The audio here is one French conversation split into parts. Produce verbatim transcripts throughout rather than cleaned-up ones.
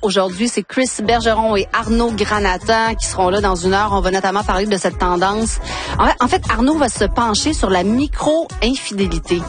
Aujourd'hui, c'est Chris Bergeron et Arnaud Granata qui seront là dans une heure. On va notamment parler de cette tendance. En fait, en fait Arnaud va se pencher sur la micro-infidélité.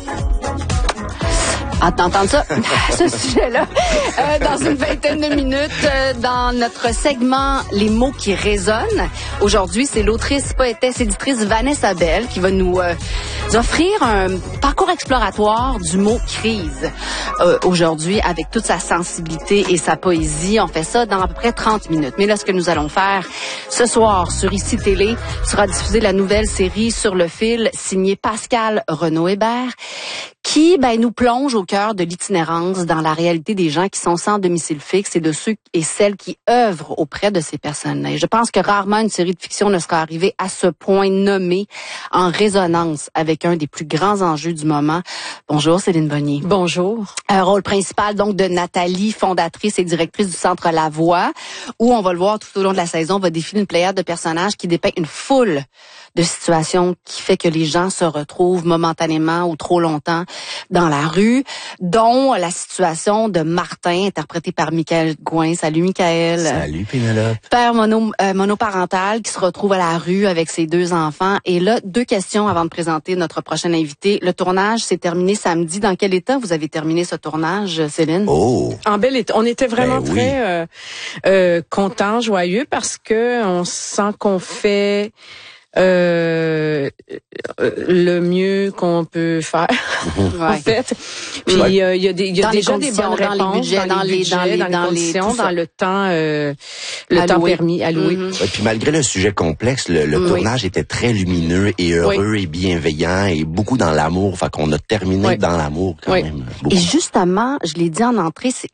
Ah, t'entends ça? Ce sujet-là, euh, dans une vingtaine de minutes, euh, dans notre segment Les mots qui résonnent. Aujourd'hui, c'est l'autrice, poétesse, éditrice Vanessa Bell qui va nous euh, offrir un parcours exploratoire du mot crise. Euh, aujourd'hui, avec toute sa sensibilité et sa poésie, on fait ça dans à peu près trente minutes. Mais là, ce que nous allons faire ce soir sur Ici Télé, sera diffusée la nouvelle série Sur le fil, signée Pascal Renaud-Hébert, qui ben, nous plonge au cœur de l'itinérance dans la réalité des gens qui sont sans domicile fixe et de ceux et celles qui œuvrent auprès de ces personnes-là. Et je pense que rarement une série de fiction ne sera arrivée à ce point nommée en résonance avec un des plus grands enjeux du moment. Bonjour Céline Bonnier. Bonjour. Un rôle principal donc de Nathalie, fondatrice et directrice du Centre La Voix, où on va le voir tout au long de la saison, va défiler une pléiade de personnages qui dépeint une foule de situations qui fait que les gens se retrouvent momentanément ou trop longtemps dans la rue, dont la situation de Martin, interprété par Michael Gouin. Salut Michael. Salut Pénélope. Père mono, euh, monoparental qui se retrouve à la rue avec ses deux enfants. Et là, deux questions avant de présenter notre prochain invité. Le tournage s'est terminé samedi. Dans quel état vous avez terminé ce tournage, Céline? Oh! En bel état. On était vraiment ben très oui. euh, euh, contents, joyeux, parce que on sent qu'on fait Euh, le mieux qu'on peut faire Ouais. en fait. Puis il Ouais. euh, y a des il y a Dans les déjà des conditions, bonnes dans les réponses budgets, dans les- budgets, dans les- dans les dans les- conditions, tout ça. dans le temps euh, le Alloué. temps permis alloué. Mm-hmm. Ouais, puis malgré le sujet complexe, le, le Oui. tournage était très lumineux et heureux et bienveillant et beaucoup dans l'amour. Fait qu'on a terminé Oui. dans l'amour quand Oui. même. Beaucoup. Et justement, je l'ai dit en entrée, c'est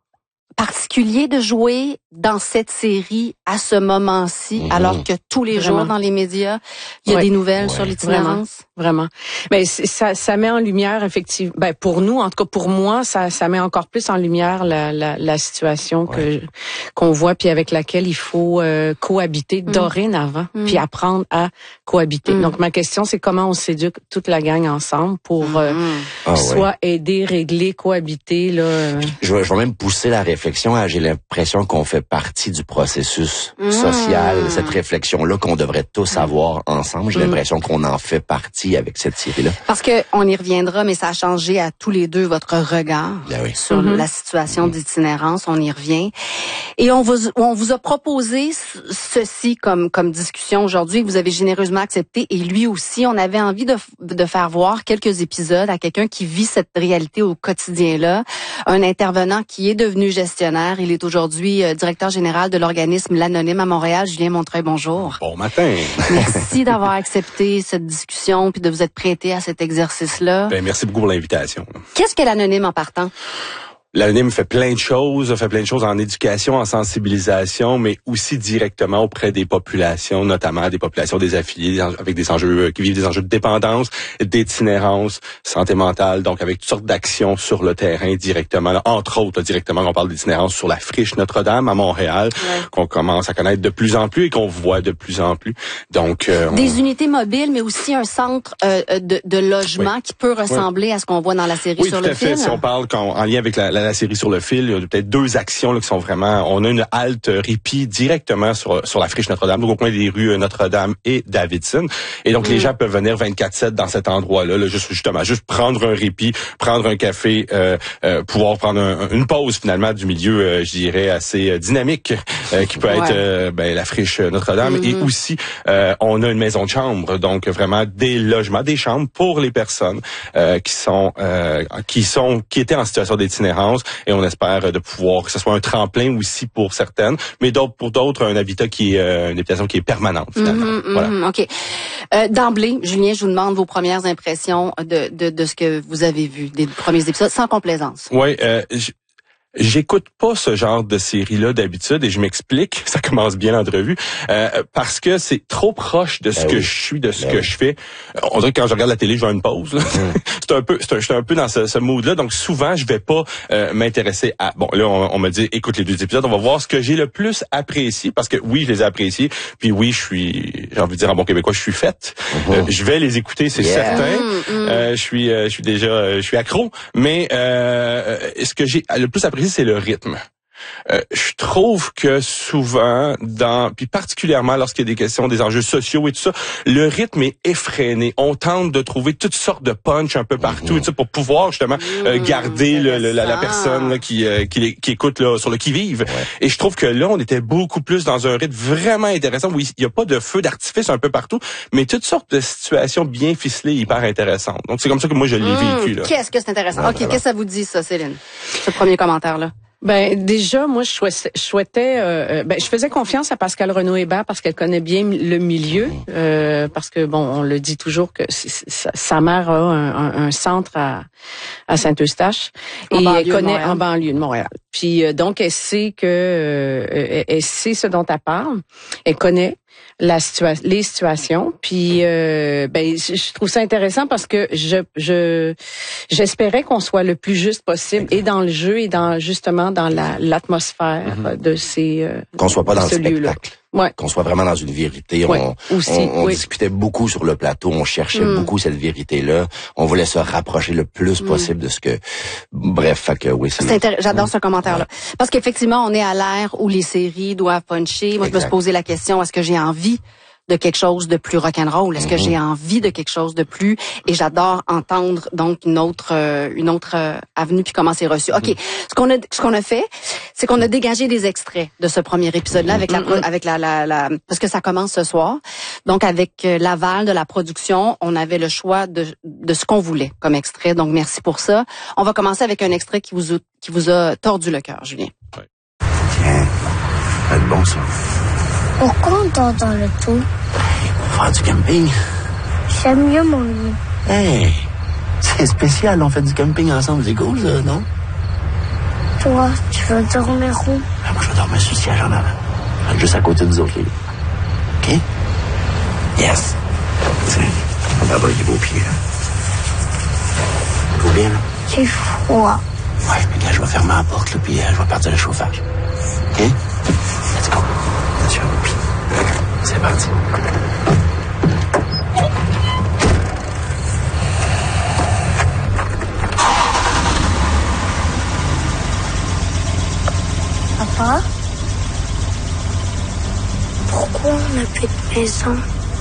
particulier de jouer dans cette série à ce moment-ci, Mhm. alors que tous les Vraiment. jours dans les médias, il y a Ouais. des nouvelles Ouais. sur l'itinérance. Vraiment. Mais c'est- ça, ça met en lumière effectivement. Ben pour nous, en tout cas pour moi, ça, ça met encore plus en lumière la, la, la situation que Ouais. qu'on voit, puis avec laquelle il faut euh, cohabiter Mm. dorénavant, Mm. puis apprendre à cohabiter. Mm. Donc ma question, c'est comment on s'éduque toute la gang ensemble pour euh, Mhm. Ah, ouais. soit aider, régler, cohabiter là. euh, Je vais, je vais même pousser la réflexion. à- J'ai l'impression qu'on fait partie du processus Mmh. social, cette réflexion-là qu'on devrait tous avoir ensemble. J'ai Mmh. l'impression qu'on en fait partie avec cette série-là. Parce que on y reviendra, mais ça a changé à tous les deux votre regard Ben oui. sur Mhm. la situation d'itinérance. On y revient. Et on vous, on vous a proposé ce- ceci comme, comme discussion aujourd'hui. Vous avez généreusement accepté. Et lui aussi, on avait envie de, de faire voir quelques épisodes à quelqu'un qui vit cette réalité au quotidien-là. Un intervenant qui est devenu gestionnaire. Il est aujourd'hui euh, directeur général de l'organisme L'Anonyme à Montréal. Julien Montreuil, bonjour. Bon matin. Merci d'avoir accepté cette discussion puis de vous être prêté à cet exercice-là. Ben, merci beaucoup pour l'invitation. Qu'est-ce que l'anonyme en partant? L'Anonyme fait plein de choses, fait plein de choses en éducation, en sensibilisation, mais aussi directement auprès des populations, notamment des populations des affiliés avec des enjeux qui vivent des enjeux de dépendance, d'itinérance, santé mentale, donc avec toutes sortes d'actions sur le terrain directement. Là, entre autres, là, directement, on parle d'itinérance sur la friche Notre-Dame à Montréal, Ouais. qu'on commence à connaître de plus en plus et qu'on voit de plus en plus. Donc, euh, on- Des unités mobiles, mais aussi un centre euh, de, de logement Oui. qui peut ressembler à ce qu'on voit dans la série Oui, sur tout le à fait. film. Si on parle quand, en lien avec la, la, la série sur le fil, il y a peut-être deux actions là, qui sont vraiment... On a une halte répit directement sur, sur la friche Notre-Dame, donc au coin des rues Notre-Dame et Davidson. Et donc, Mm. les gens peuvent venir vingt-quatre sept dans cet endroit-là, là, juste, justement, juste prendre un répit, prendre un café, euh, euh, pouvoir prendre un, une pause, finalement, du milieu, euh, je dirais, assez euh, dynamique, euh, qui peut Ouais. être euh, ben, la friche Notre-Dame. Mm-hmm. Et aussi, euh, on a une maison de chambre, donc vraiment des logements, des chambres pour les personnes euh, qui sont euh, qui sont qui étaient en situation d'itinérance, et on espère euh, de pouvoir que ce soit un tremplin aussi pour certaines, mais d'autres pour d'autres un habitat qui est euh, une habitation qui est permanente finalement. Mhm, mhm, Voilà. OK. Euh, d'emblée, Julien, je vous demande vos premières impressions de, de, de ce que vous avez vu, des premiers épisodes, sans complaisance. Ouais, euh, j- J'écoute pas ce genre de série-là d'habitude, et je m'explique, ça commence bien l'entrevue, euh, parce que c'est trop proche de ce Ben que oui. je suis, de ce Ben que oui. je fais. On dirait que quand je regarde la télé, je vais à une pause. là. c'est un peu, c'est un, je suis un peu dans ce, ce mood-là, donc souvent je vais pas euh, m'intéresser à. Bon, là on, on me dit, écoute les deux épisodes, on va voir ce que j'ai le plus apprécié, parce que oui, je les ai appréciés, puis oui, je suis, j'ai envie de dire en bon québécois, je suis faite. Mhm. Euh, je vais les écouter, c'est Yeah. certain. Mm, mm. Euh, je suis, euh, je suis déjà, euh, je suis accro, mais euh, euh, ce que j'ai le plus apprécié, c'est le rythme. Euh, je trouve que souvent, dans puis particulièrement lorsqu'il y a des questions, des enjeux sociaux et tout ça, le rythme est effréné. On tente de trouver toutes sortes de punch un peu partout, mmh. tu sais, pour pouvoir justement mmh, euh, garder le, le, la, la personne là, qui, euh, qui, qui écoute là, sur le qui-vive. Ouais. Et je trouve que là, on était beaucoup plus dans un rythme vraiment intéressant où il n'y a pas de feu d'artifice un peu partout, mais toutes sortes de situations bien ficelées, hyper intéressantes. Donc c'est comme ça que moi je l'ai mmh, vécu. Là. Qu'est-ce que c'est intéressant. Ouais, ok, vraiment. Qu'est-ce que ça vous dit ça, Céline, ce premier commentaire là? Ben déjà, moi, je souhaitais, je souhaitais, euh, ben je faisais confiance à Pascale Renaud-Hébert parce qu'elle connaît bien le milieu, euh, parce que bon, on le dit toujours que sa, sa mère a un, un, un centre à, à Saint-Eustache et elle connaît en banlieue de Montréal. Puis euh, donc elle sait que euh, elle, elle sait ce dont elle parle, elle connaît la situation, les situations. Puis euh, ben je, je trouve ça intéressant parce que je je j'espérais qu'on soit le plus juste possible et dans le jeu et dans justement dans la l'atmosphère mm-hmm. de ces euh, qu'on soit pas dans le spectacle. Là. Ouais. Qu'on soit vraiment dans une vérité. Ouais, on aussi, on, on oui. discutait beaucoup sur le plateau, on cherchait mm. beaucoup cette vérité-là. On voulait se rapprocher le plus mm. possible de ce que... Bref, fait que oui, c'est... c'est intér... J'adore mm. ce commentaire-là. Ouais. Parce qu'effectivement, on est à l'ère où les séries doivent puncher. Moi, exact. Je me suis posé la question, est-ce que j'ai envie de quelque chose de plus rock'n'roll? Est-ce mm-hmm. que j'ai envie de quelque chose de plus? Et j'adore entendre donc une autre euh, une autre euh, avenue puis comment c'est reçu. OK, mm-hmm. ce qu'on a ce qu'on a fait, c'est qu'on a dégagé des extraits de ce premier épisode-là avec la mm-hmm. avec la, la la parce que ça commence ce soir. Donc avec euh, l'aval de la production, on avait le choix de de ce qu'on voulait comme extrait. Donc merci pour ça. On va commencer avec un extrait qui vous a, qui vous a tordu le cœur, Julien. Ouais. Tiens, ça va être bon ça. Pourquoi on dort dans le tout? Pour faire du camping. J'aime mieux mon lit. Hey, c'est spécial, on fait du camping ensemble, c'est cool ça, non? Toi, tu veux dormir où? Ben, moi, je vais dormir sur le siège en avant. Juste à côté de nous autres, les OK? Yes. Tiens, là-bas, il est beau pied, là. Tout bien, là? J'ai froid. Ouais, mais là, je vais fermer la porte, là, puis euh, je vais partir le chauffage. OK? Let's go. Attention. C'est parti. Papa? Pourquoi on n'a plus de maison?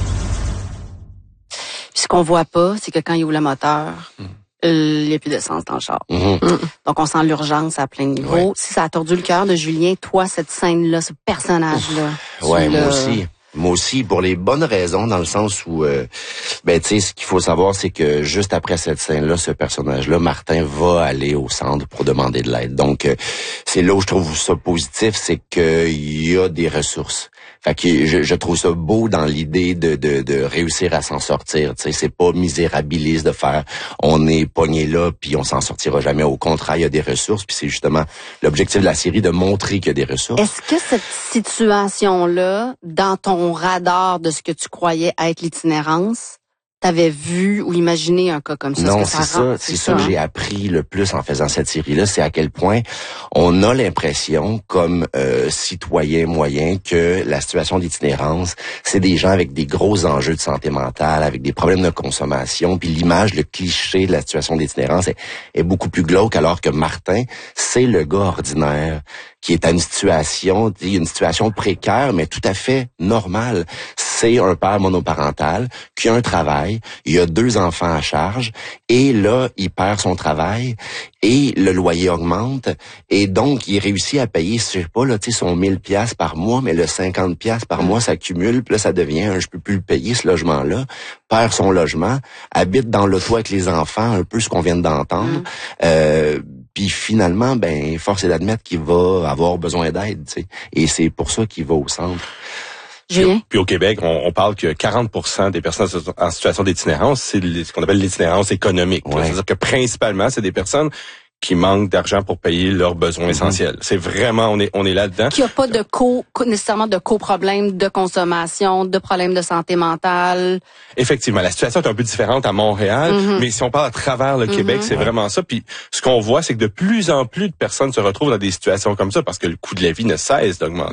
Ce qu'on voit pas, c'est que quand il ouvre le moteur, mm. il n'y a plus d'essence dans le char. Mm-hmm. Mm. Donc, on sent l'urgence à plein niveau. Ouais. Si ça a tordu le cœur de Julien, toi, cette scène-là, ce personnage-là. Ouais, moi aussi. Moi aussi, pour les bonnes raisons, dans le sens où, euh, ben, tu sais, ce qu'il faut savoir, c'est que juste après cette scène-là, ce personnage-là, Martin, va aller au centre pour demander de l'aide. Donc, euh, c'est là où je trouve ça positif, c'est qu'il y a des ressources. Fait que je, je trouve ça beau dans l'idée de, de, de réussir à s'en sortir. Tu sais, c'est pas misérabiliste de faire on est pogné là puis on s'en sortira jamais. Au contraire, il y a des ressources puis c'est justement l'objectif de la série de montrer qu'il y a des ressources. Est-ce que cette situation-là, dans ton radar de ce que tu croyais être l'itinérance, t'avais vu ou imaginé un cas comme ça? Non, que ça c'est ça. C'est ça que j'ai appris le plus en faisant cette série-là, c'est à quel point on a l'impression, comme euh, citoyen moyen, que la situation d'itinérance, c'est des gens avec des gros enjeux de santé mentale, avec des problèmes de consommation, puis l'image, le cliché de la situation d'itinérance est, est beaucoup plus glauque, alors que Martin, c'est le gars ordinaire qui est à une situation, une situation précaire, mais tout à fait normale. C'est un père monoparental qui a un travail, il a deux enfants à charge, et là, il perd son travail, et le loyer augmente, et donc, il réussit à payer, je sais pas, là, tu sais, son mille piastres par mois, mais le cinquante piastres par mois s'accumule, puis là, ça devient un, je peux plus le payer, ce logement-là, perd son logement, habite dans l'auto avec les enfants, un peu ce qu'on vient d'entendre, mmh. euh, puis finalement, ben, force est d'admettre qu'il va avoir besoin d'aide, tu sais. Et c'est pour ça qu'il va au centre. Puis, puis au Québec, on, on parle que quarante pour cent des personnes en situation d'itinérance, c'est ce qu'on appelle l'itinérance économique. Ouais. C'est-à-dire que principalement, c'est des personnes qui manquent d'argent pour payer leurs besoins mm-hmm. essentiels. C'est vraiment, on est on est là-dedans. Qu'il n'y a pas de co, nécessairement de co-problèmes de consommation, de problèmes de santé mentale. Effectivement, la situation est un peu différente à Montréal, mm-hmm. mais si on parle à travers le mm-hmm. Québec, c'est vraiment ça. Puis ce qu'on voit, c'est que de plus en plus de personnes se retrouvent dans des situations comme ça parce que le coût de la vie ne cesse d'augmenter.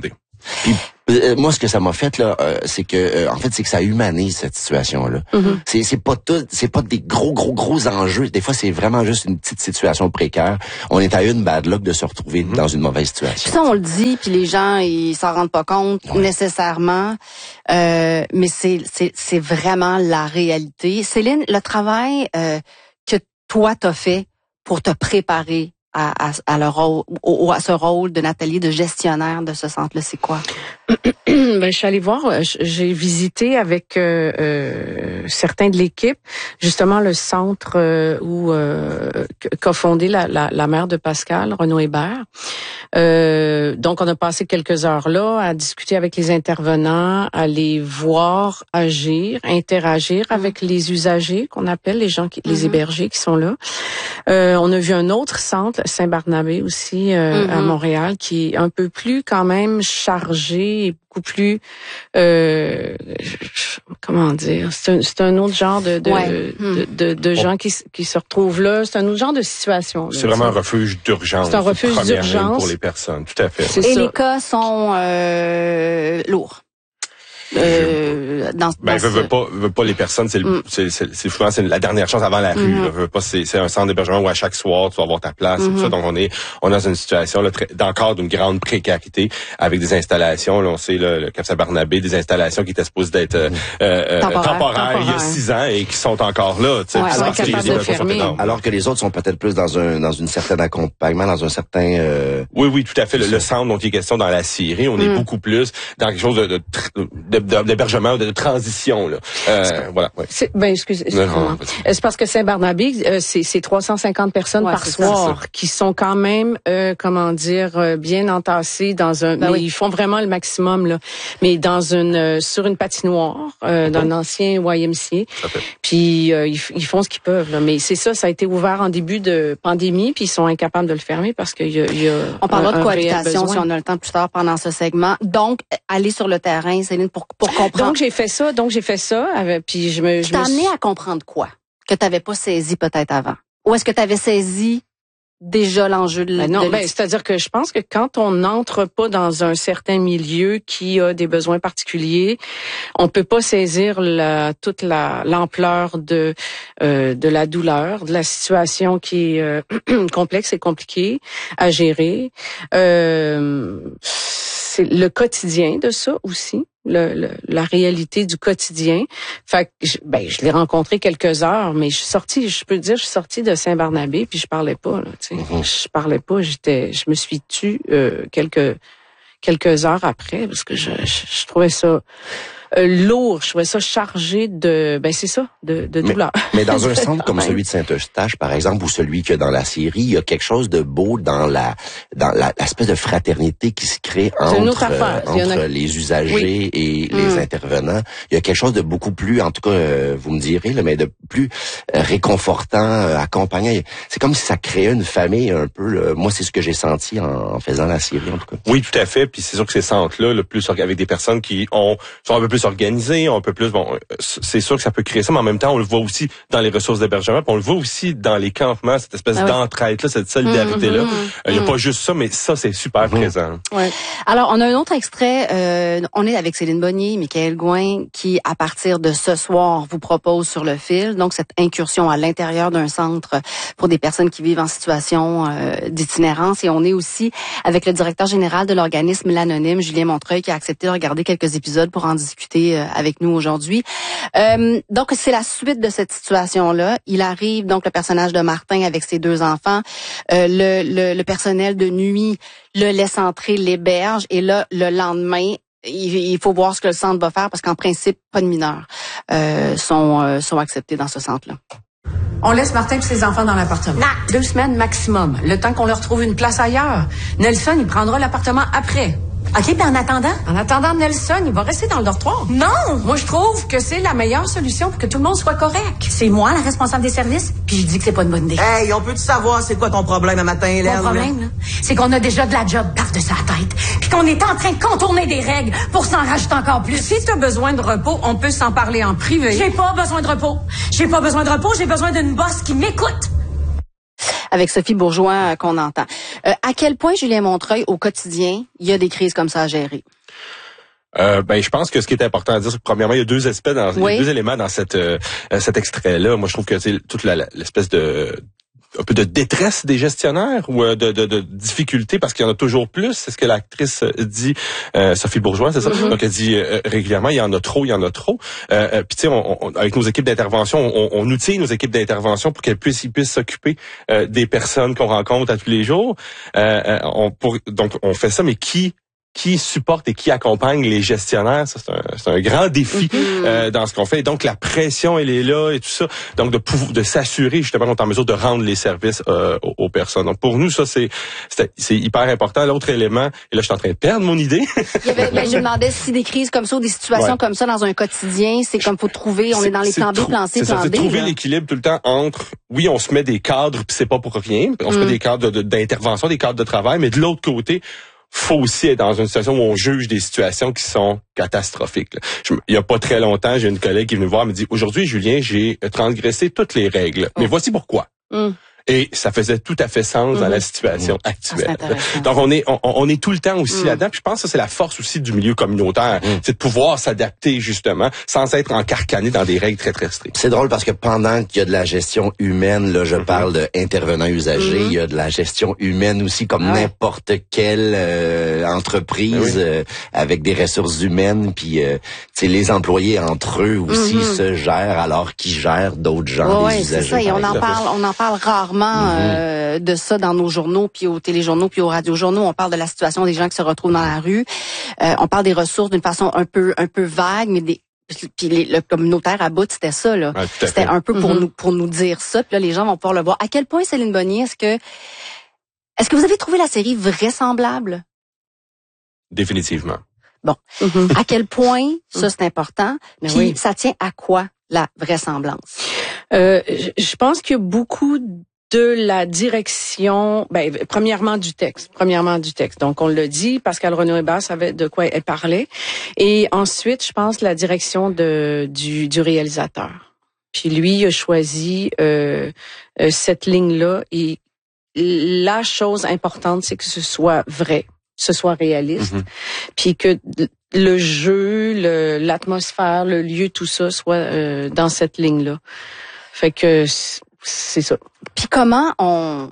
Puis, euh, moi, ce que ça m'a fait là, euh, c'est que, euh, en fait, c'est que ça humanise cette situation-là. Mm-hmm. C'est, c'est pas tout, c'est pas des gros, gros, gros enjeux. Des fois, c'est vraiment juste une petite situation précaire. On est à une bad luck de se retrouver mm-hmm. dans une mauvaise situation. Puis ça, on le dit, puis les gens, ils s'en rendent pas compte ouais. nécessairement. Euh, mais c'est, c'est, c'est vraiment la réalité. Céline, le travail euh, que toi t'as fait pour te préparer à, à, à, le rôle, au, à ce rôle de Nathalie, de gestionnaire de ce centre-là, c'est quoi? Ben, je suis allée voir, j'ai visité avec euh, euh, certains de l'équipe, justement le centre euh, où euh, qu'a fondé la, la, la mère de Pascal, Renaud Hébert. Euh, donc, on a passé quelques heures là à discuter avec les intervenants, à les voir agir, interagir avec les usagers qu'on appelle les gens, qui, mm-hmm. les hébergés qui sont là. Euh, on a vu un autre centre, Saint-Barnabé aussi, euh, mm-hmm. à Montréal, qui est un peu plus quand même chargé et beaucoup plus, euh, comment dire, c'est un, c'est un autre genre de de, ouais. de, de, de gens qui, qui se retrouvent là. C'est un autre genre de situation. Là, c'est vraiment un refuge d'urgence. C'est un refuge d'urgence pour les personnes, tout à fait. C'est Et ça. Les cas sont euh, lourds. Euh, dans, ben, dans veut, ce... veut pas, veut pas les personnes, c'est, le, mm. c'est, c'est, c'est souvent c'est la dernière chance avant la rue. Mm-hmm. Là. Veut pas, c'est, c'est un centre d'hébergement où à chaque soir tu vas avoir ta place. Mm-hmm. Et tout ça. Donc on est, on est dans une situation là, très, d'encore d'une grande précarité avec des installations. Là, on sait là, le Cap Saint-Barnabé, des installations qui étaient supposées d'être euh, euh, temporaires, temporaires il y a six ans et qui sont encore là. Ouais, alors, que les, les alors que les autres sont peut-être plus dans un dans une certaine accompagnement, dans un certain. Euh... Oui, oui, tout à fait. Le, le centre dont il est question dans la Syrie, on mm. est beaucoup plus dans quelque chose de, de, de, de d'hébergement. De transition là. Euh, voilà. Ouais. C'est, ben excusez, excusez-moi. C'est parce que Saint-Barnabé, euh, c'est, c'est trois cent cinquante personnes ouais, par soir ça. Qui sont quand même, euh, comment dire, euh, bien entassées dans un. Ben mais oui. Ils font vraiment le maximum là. Mais dans une, euh, sur une patinoire euh, d'un ancien Y M C A. Puis euh, ils, ils font ce qu'ils peuvent là. Mais c'est ça, ça a été ouvert en début de pandémie, puis ils sont incapables de le fermer parce qu'il y a. Il y a on parlera de cohabitation si on a le temps plus tard pendant ce segment. Donc aller sur le terrain, Céline, pour pour comprendre. Donc j'ai fait ça, donc j'ai fait ça, avec, puis je me... Tu t'as amené à comprendre quoi? Que tu n'avais pas saisi peut-être avant? Ou est-ce que tu avais saisi déjà l'enjeu de... Ben non, de ben, c'est-à-dire que je pense que quand on n'entre pas dans un certain milieu qui a des besoins particuliers, on peut pas saisir la, toute la, l'ampleur de, euh, de la douleur, de la situation qui est euh, complexe et compliquée à gérer. Euh, c'est le quotidien de ça aussi. Le, le, la réalité du quotidien. Fait que je, ben je l'ai rencontré quelques heures, mais je suis sortie, je peux dire, je suis sortie de Saint-Barnabé puis je parlais pas là, tu sais. Mm-hmm. Je parlais pas, j'étais, je me suis tue euh, quelques quelques heures après parce que je, je, je trouvais ça euh, lourd, je trouvais ça chargé de, ben c'est ça, de, de douleur. Mais, mais dans un centre comme celui de Saint-Eustache, par exemple, ou celui qu'il y a dans la Syrie, il y a quelque chose de beau dans la dans la, l'aspect de fraternité qui se crée entre, euh, entre a... les usagers oui. et les mmh. intervenants. Il y a quelque chose de beaucoup plus, en tout cas, euh, vous me direz, là, mais de plus euh, réconfortant, euh, accompagnant. C'est comme si ça créait une famille un peu. Là. Moi, c'est ce que j'ai senti en, en faisant la Syrie, en tout cas. Oui, tout à fait. Puis c'est sûr que ces centres-là, le plus avec des personnes qui ont sont un peu plus organisées, un peu plus bon, c'est sûr que ça peut créer ça, mais en même temps, on le voit aussi dans les ressources d'hébergement, puis on le voit aussi dans les campements, cette espèce ah oui. d'entraide-là, cette solidarité-là. Il mmh, n'y mmh, a mmh. pas juste ça, mais ça, c'est super mmh. présent. Ouais. Alors, on a un autre extrait. Euh, on est avec Céline Bonnier, Michaël Gouin, qui, à partir de ce soir, vous propose Sur le fil, donc cette incursion à l'intérieur d'un centre pour des personnes qui vivent en situation euh, d'itinérance. Et on est aussi avec le directeur général de l'organisme L'Anonyme, Julien Montreuil, qui a accepté de regarder quelques épisodes pour en discuter euh, avec nous aujourd'hui. Euh, donc, c'est la suite de cette situation-là. Il arrive, donc, le personnage de Martin avec ses deux enfants. Euh, le, le, le personnel de nuit le laisse entrer, l'héberge. Et là, le lendemain, il, il faut voir ce que le centre va faire parce qu'en principe, pas de mineurs euh, sont, euh, sont acceptés dans ce centre-là. On laisse Martin et ses enfants dans l'appartement. Non. Deux semaines maximum, le temps qu'on leur trouve une place ailleurs. Nelson, il prendra l'appartement après. OK, ben en attendant? En attendant, Nelson, il va rester dans le dortoir. Non! Moi, je trouve que c'est la meilleure solution pour que tout le monde soit correct. C'est moi, la responsable des services, puis je dis que c'est pas une bonne idée. Hey, on peut-tu savoir c'est quoi ton problème un matin, Hélène? Mon problème, là, c'est qu'on a déjà de la job par-dessus la tête, puis qu'on est en train de contourner des règles pour s'en rajouter encore plus. Si t'as besoin de repos, on peut s'en parler en privé. J'ai pas besoin de repos. J'ai pas besoin de repos, j'ai besoin d'une boss qui m'écoute. avec Sophie Bourgeois euh, qu'on entend. Euh, à quel point, Julien Montreuil, au quotidien, il y a des crises comme ça à gérer? Euh, ben, je pense que ce qui est important à dire, c'est que premièrement, il y a deux aspects dans, oui. il y a deux éléments dans cette, euh, cet extrait-là. Moi, je trouve que c'est toute la, la, l'espèce de, un peu de détresse des gestionnaires ou de, de, de difficulté parce qu'il y en a toujours plus. C'est ce que l'actrice dit, euh, Sophie Bourgeois, c'est ça? Mm-hmm. Donc, elle dit euh, régulièrement, il y en a trop, il y en a trop. Euh, euh, Puis, tu sais, on, on, avec nos équipes d'intervention, on, on outille nos équipes d'intervention pour qu'elles puissent, ils puissent s'occuper euh, des personnes qu'on rencontre à tous les jours. Euh, on, pour, donc, on fait ça, mais qui qui supporte et qui accompagne les gestionnaires, ça c'est un, c'est un grand défi mm-hmm. euh, dans ce qu'on fait. Et donc la pression elle est là et tout ça. Donc de pouvoir, de s'assurer justement qu'on est en mesure de rendre les services euh, aux, aux personnes. Donc pour nous ça c'est, c'est c'est hyper important. L'autre élément, et là je suis en train de perdre mon idée. Il y avait, ben, je me demandais si des crises comme ça ou des situations ouais. comme ça dans un quotidien, c'est comme faut trouver, on est, est dans les plans B, plan C, plan D. C'est trouver là. L'équilibre tout le temps entre, oui on se met des cadres puis c'est pas pour rien, on mm. se met des cadres de, de, d'intervention, des cadres de travail, mais de l'autre côté faut aussi être dans une situation où on juge des situations qui sont catastrophiques. Je, il y a pas très longtemps, j'ai une collègue qui est venue me voir et me dit « Aujourd'hui, Julien, j'ai transgressé toutes les règles. Mais voici pourquoi. Mm. » Et ça faisait tout à fait sens mm-hmm. dans la situation mm. actuelle. Ah, donc, on est on, on est tout le temps aussi mm. là-dedans. Puis je pense que c'est la force aussi du milieu communautaire. Mm. C'est de pouvoir s'adapter, justement, sans être encarcané dans des règles très, très strictes. C'est drôle parce que pendant qu'il y a de la gestion humaine, là, je mm-hmm. parle d'intervenants usagers, mm-hmm. il y a de la gestion humaine aussi, comme ah ouais. n'importe quelle euh, entreprise oui. euh, avec des ressources humaines. Puis, euh, tu sais, les employés entre eux aussi mm-hmm. se gèrent alors qu'ils gèrent d'autres gens, ouais, des usagers. C'est ça, et on en parle, on en parle rarement. Mm-hmm. Euh, de ça dans nos journaux, puis aux téléjournaux, puis aux radiojournaux. On parle de la situation des gens qui se retrouvent dans la rue. Euh, on parle des ressources d'une façon un peu un peu vague, mais des puis les, le communautaire à bout, c'était ça là. Ouais, c'était un peu pour mm-hmm. nous pour nous dire ça. Puis là, les gens vont pouvoir le voir. À quel point, Céline Bonnier, est-ce que est-ce que vous avez trouvé la série vraisemblable? Définitivement. Bon. Mm-hmm. À quel point, ça c'est important. Puis oui. ça tient à quoi la vraisemblance? Euh, je pense qu'il y a beaucoup de la direction, ben, premièrement du texte, premièrement du texte. Donc, on l'a dit, Pascal Renaud-Hébert savait de quoi elle parlait. Et ensuite, je pense la direction de, du, du réalisateur. Puis lui, il a choisi euh, euh, cette ligne-là. Et la chose importante, c'est que ce soit vrai, que ce soit réaliste. Mm-hmm. Puis que le jeu, le, l'atmosphère, le lieu, tout ça soit euh, dans cette ligne-là. Fait que c'est ça. Puis comment on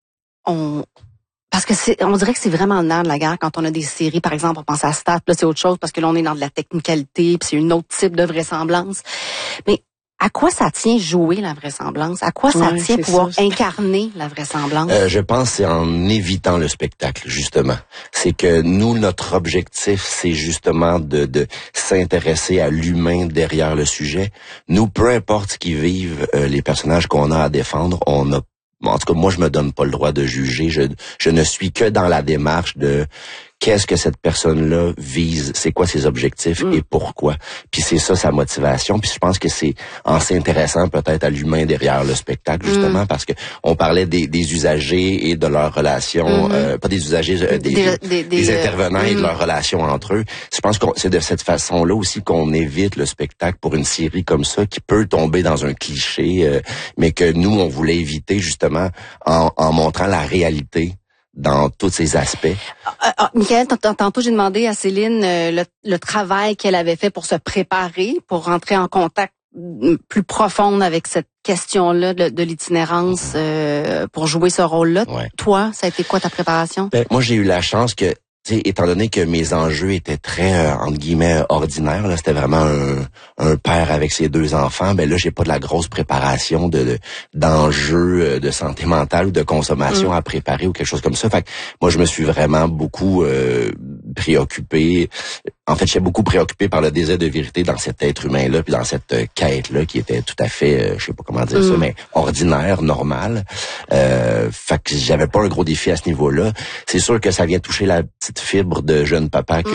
on parce que c'est on dirait que c'est vraiment le nerf de la guerre quand on a des séries, par exemple, on pense à Stat, là c'est autre chose parce que là on est dans de la technicalité, puis c'est une autre type de vraisemblance. Mais à quoi ça tient jouer la vraisemblance? À quoi ça ouais, tient pouvoir ça, incarner la vraisemblance? Euh, je pense que c'est en évitant le spectacle, justement. C'est que nous, notre objectif, c'est justement de, de s'intéresser à l'humain derrière le sujet. Nous, peu importe ce qu'ils vivent, euh, les personnages qu'on a à défendre, on a en tout cas, moi, je me donne pas le droit de juger. Je, je ne suis que dans la démarche de qu'est-ce que cette personne-là vise, c'est quoi ses objectifs mm. et pourquoi. Puis c'est ça sa motivation. Puis je pense que c'est en s'intéressant peut-être à l'humain derrière le spectacle, justement, mm. parce que on parlait des, des usagers et de leurs relations, mm-hmm. euh, pas des usagers, euh, des, des, des, des, des intervenants euh, et de leurs relations entre eux. Je pense que c'est de cette façon-là aussi qu'on évite le spectacle pour une série comme ça qui peut tomber dans un cliché, euh, mais que nous, on voulait éviter justement en, en montrant la réalité dans tous ces aspects. Euh, euh, Michael, tantôt j'ai demandé à Céline euh, le, le travail qu'elle avait fait pour se préparer, pour rentrer en contact plus profond avec cette question-là de, de l'itinérance, euh, pour jouer ce rôle-là. Ouais. Toi, ça a été quoi ta préparation? Ben, moi, j'ai eu la chance que, tu sais, étant donné que mes enjeux étaient très, euh, entre guillemets, ordinaires, là, c'était vraiment un, un père avec ses deux enfants, ben là, j'ai pas de la grosse préparation de, de d'enjeux de santé mentale ou de consommation mm. à préparer ou quelque chose comme ça. Fait que moi, je me suis vraiment beaucoup euh, préoccupé. En fait, j'étais beaucoup préoccupé par le désir de vérité dans cet être humain-là, puis dans cette euh, quête-là qui était tout à fait, euh, je sais pas comment dire mm. ça, mais ordinaire, normale. Euh, fait que j'avais pas un gros défi à ce niveau-là. C'est sûr que ça vient toucher la petite fibre de jeune papa que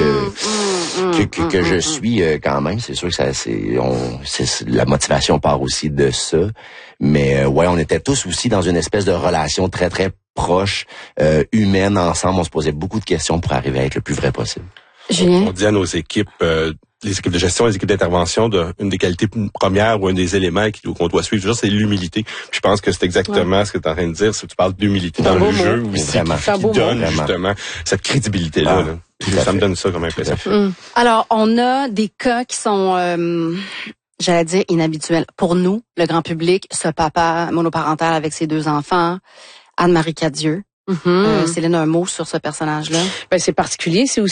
mm. que, que, que je suis euh, quand même. C'est sûr que ça, c'est, on, c'est la motivation part aussi de ça. Mais euh, ouais, on était tous aussi dans une espèce de relation très très proche, euh, humaine ensemble. On se posait beaucoup de questions pour arriver à être le plus vrai possible. Julien? On dit à nos équipes, euh, les équipes de gestion, les équipes d'intervention, de, une des qualités premières ou un des éléments qui, qu'on doit suivre toujours, c'est l'humilité. Puis je pense que c'est exactement ouais. ce que tu es en train de dire. Si tu parles d'humilité dans le jeu mot. aussi, qui, qui donne justement cette crédibilité-là. Ah, là. Ça me donne ça comme impression. Mmh. Alors, on a des cas qui sont... Euh, j'allais dire inhabituels. Pour nous, le grand public, ce papa monoparental avec ses deux enfants, Anne-Marie Cadieux. Mm-hmm. Euh, Céline, un mot sur ce personnage-là? Ben, c'est particulier. C'est aussi